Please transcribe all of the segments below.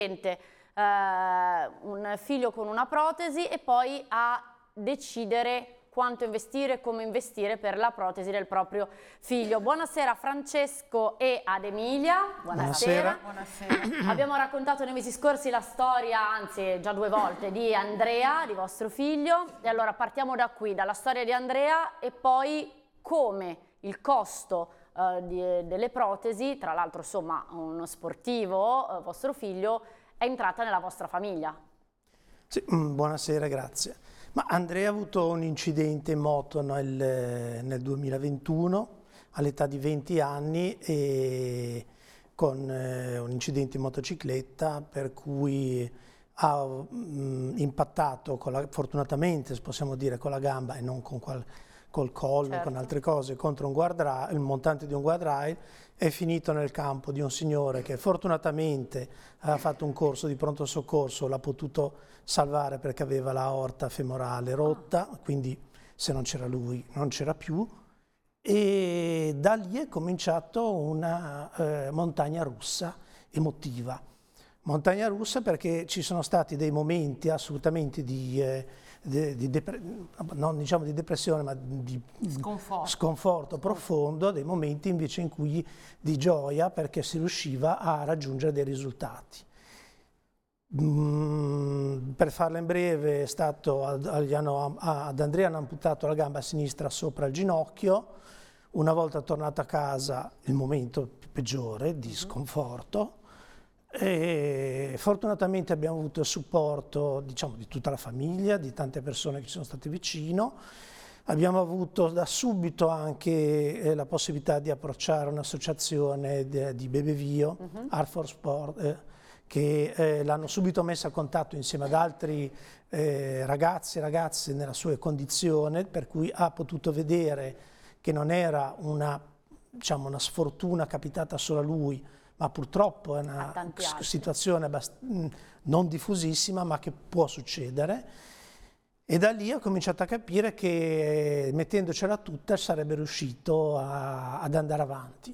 un figlio con una protesi e poi a decidere quanto investire, come investire per la protesi del proprio figlio. Buonasera Francesco e ad Emilia. Buonasera. Buonasera. Abbiamo raccontato nei mesi scorsi la storia, anzi già 2 volte, di Andrea, di vostro figlio. E allora partiamo da qui, dalla storia di Andrea e poi come il costo delle protesi, tra l'altro insomma uno sportivo, vostro figlio, è entrata nella vostra famiglia. Sì, buonasera, grazie. Ma Andrea ha avuto un incidente in moto nel 2021 all'età di 20 anni e con un incidente in motocicletta per cui ha impattato fortunatamente, possiamo dire, con la gamba e non col collo, certo, con altre cose, contro un guardrail, il montante di un guardrail, è finito nel campo di un signore che fortunatamente aveva fatto un corso di pronto soccorso, l'ha potuto salvare perché aveva la aorta femorale rotta, quindi se non c'era lui non c'era più, e da lì è cominciato una montagna russa emotiva. Montagna russa perché ci sono stati dei momenti assolutamente non diciamo di depressione, ma di sconforto profondo, dei momenti invece in cui di gioia perché si riusciva a raggiungere dei risultati. Per farla in breve, ad Andrea hanno amputato la gamba sinistra sopra il ginocchio. Una volta tornato a casa, il momento peggiore di sconforto. E fortunatamente abbiamo avuto il supporto, diciamo, di tutta la famiglia, di tante persone che ci sono state vicino. Abbiamo avuto da subito anche la possibilità di approcciare un'associazione di Bebevio, Art for Sport, che l'hanno subito messa a contatto insieme ad altri ragazzi e ragazze nella sua condizione, per cui ha potuto vedere che non era una sfortuna capitata solo a lui, ma purtroppo è una situazione non diffusissima, ma che può succedere. E da lì ho cominciato a capire che mettendocela tutta sarebbe riuscito ad andare avanti.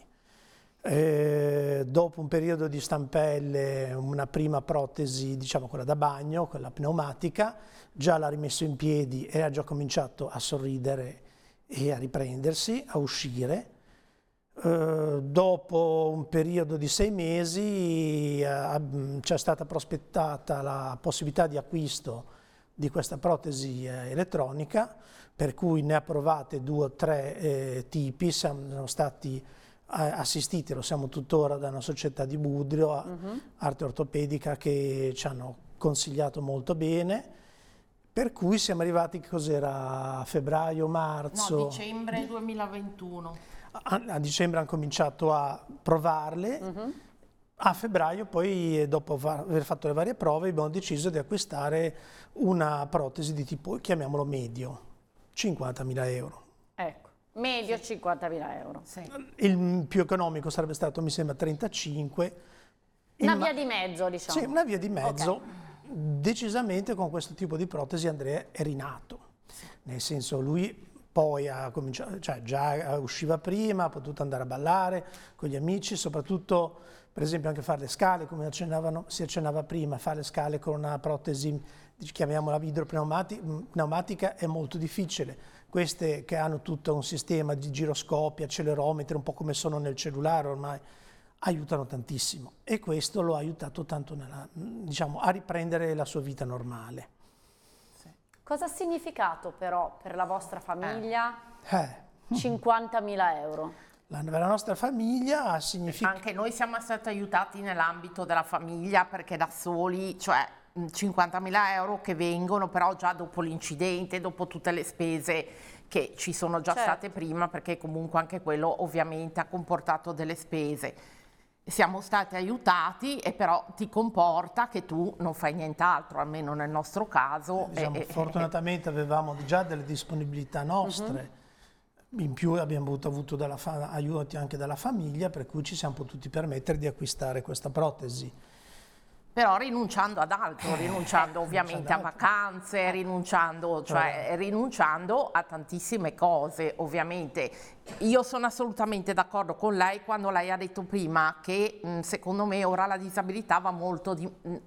Dopo un periodo di stampelle, una prima protesi, diciamo quella da bagno, quella pneumatica, già l'ha rimesso in piedi e ha già cominciato a sorridere e a riprendersi, a uscire. Dopo un periodo di 6 mesi ci è stata prospettata la possibilità di acquisto di questa protesi elettronica, per cui ne ha provate 2 o 3 tipi, siamo stati assistiti, lo siamo tuttora, da una società di Budrio, Arte Ortopedica, che ci hanno consigliato molto bene, per cui siamo arrivati, cos'era, a febbraio, marzo? No, dicembre 2021. A dicembre hanno cominciato a provarle, a febbraio poi, dopo aver fatto le varie prove, abbiamo deciso di acquistare una protesi di tipo, chiamiamolo medio, 50.000 euro. Ecco, medio 50.000 euro. Sì. Il più economico sarebbe stato, mi sembra, 35. Una via di mezzo, diciamo. Sì, una via di mezzo. Okay. Decisamente con questo tipo di protesi Andrea è rinato, nel senso lui poi ha cominciato, cioè già usciva prima, ha potuto andare a ballare con gli amici, soprattutto per esempio anche fare le scale, come si accennava prima, fare le scale con una protesi, chiamiamola idropneumatica, è molto difficile. Queste che hanno tutto un sistema di giroscopi, accelerometri, un po' come sono nel cellulare ormai, aiutano tantissimo e questo lo ha aiutato tanto a riprendere la sua vita normale. Cosa ha significato però per la vostra famiglia 50.000 euro? Per la nostra famiglia ha significato... Anche noi siamo stati aiutati nell'ambito della famiglia perché da soli, cioè 50.000 euro che vengono però già dopo l'incidente, dopo tutte le spese che ci sono già state prima, perché comunque anche quello ovviamente ha comportato delle spese. Siamo stati aiutati e però ti comporta che tu non fai nient'altro, almeno nel nostro caso. Fortunatamente avevamo già delle disponibilità nostre, in più abbiamo avuto aiuti anche dalla famiglia, per cui ci siamo potuti permettere di acquistare questa protesi. però rinunciando ad altro, rinunciando ovviamente a vacanze, rinunciando a tantissime cose, ovviamente. Io sono assolutamente d'accordo con lei quando lei ha detto prima che secondo me ora la disabilità va molto